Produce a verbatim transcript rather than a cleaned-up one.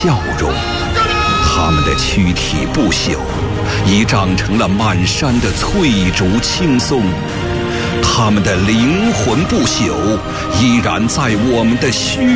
笑容，他们的躯体不朽，已长成了满山的翠竹青松；他们的灵魂不朽，依然在我们的虚